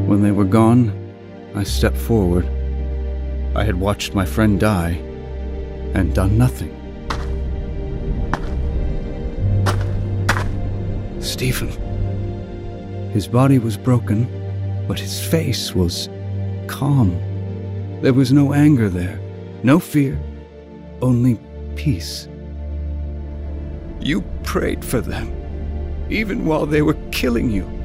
When they were gone, I stepped forward. I had watched my friend die and done nothing. Stephen. His body was broken, but his face was calm. There was no anger there, no fear, only peace. You prayed for them, even while they were killing you.